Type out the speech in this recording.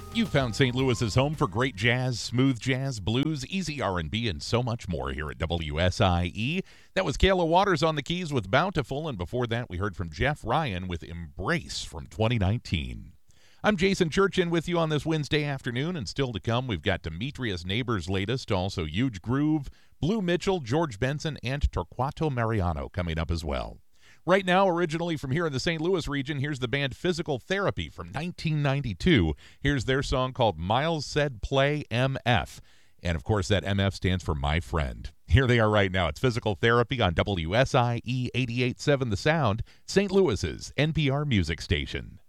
You found St. Louis's home for great jazz, smooth jazz, blues, easy R&B, and so much more here at WSIE. That was Kayla Waters on the keys with Bountiful, and before that we heard from Jeff Ryan with Embrace from 2019. I'm Jason Church in with you on this Wednesday afternoon, and still to come we've got Demetrius Neighbors' latest, also Huge Groove, Blue Mitchell, George Benson, and Torquato Mariano coming up as well. Right now, originally from here in the St. Louis region, here's the band Physical Therapy from 1992. Here's their song called Miles Said Play MF. And of course, that MF stands for My Friend. Here they are right now. It's Physical Therapy on WSIE 88.7 The Sound, St. Louis's NPR music station.